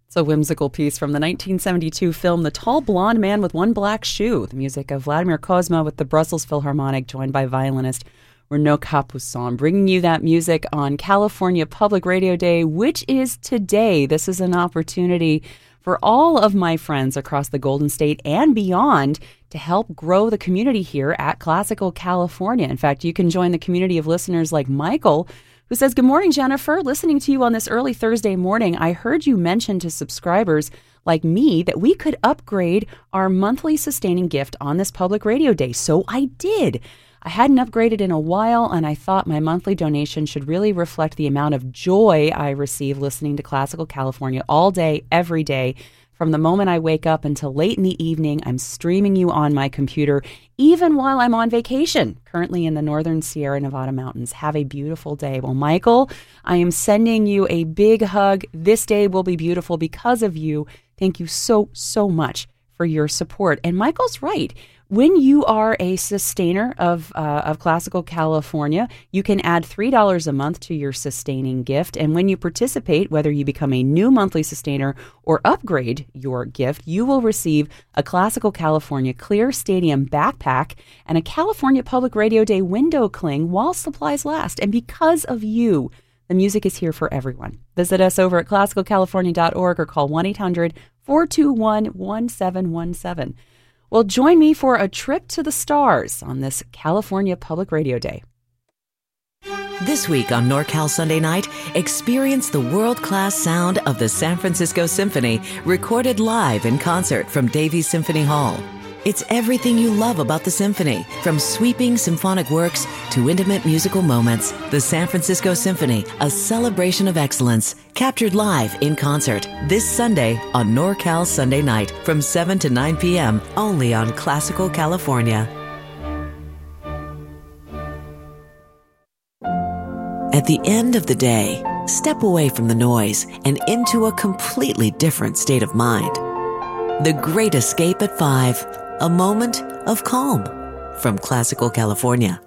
It's a whimsical piece from the 1972 film The Tall Blonde Man with One Black Shoe, the music of Vladimir Cosma with the Brussels Philharmonic, joined by violinist Renaud Capuçon, bringing you that music on California Public Radio Day, which is today. This is an opportunity for all of my friends across the Golden State and beyond to help grow the community here at Classical California. In fact, you can join the community of listeners like Michael, who says, "Good morning, Jennifer. Listening to you on this early Thursday morning, I heard you mention to subscribers like me that we could upgrade our monthly sustaining gift on this Public Radio Day. So I did. I hadn't upgraded in a while, and I thought my monthly donation should really reflect the amount of joy I receive listening to Classical California all day, every day. From the moment I wake up until late in the evening, I'm streaming you on my computer, even while I'm on vacation, currently in the northern Sierra Nevada mountains. Have a beautiful day." Well, Michael, I am sending you a big hug. This day will be beautiful because of you. Thank you so, so much for your support. And Michael's right. When you are a sustainer of Classical California, you can add $3 a month to your sustaining gift. And when you participate, whether you become a new monthly sustainer or upgrade your gift, you will receive a Classical California Clear Stadium backpack and a California Public Radio Day window cling while supplies last. And because of you, the music is here for everyone. Visit us over at classicalcalifornia.org or call 1-800-421-1717. Well, join me for a trip to the stars on this California Public Radio Day. This week on NorCal Sunday Night, experience the world-class sound of the San Francisco Symphony, recorded live in concert from Davies Symphony Hall. It's everything you love about the symphony, from sweeping symphonic works to intimate musical moments. The San Francisco Symphony, a celebration of excellence, captured live in concert this Sunday on NorCal Sunday Night from 7 to 9 p.m. only on Classical California. At the end of the day, step away from the noise and into a completely different state of mind. The Great Escape at 5. A moment of calm from Classical California.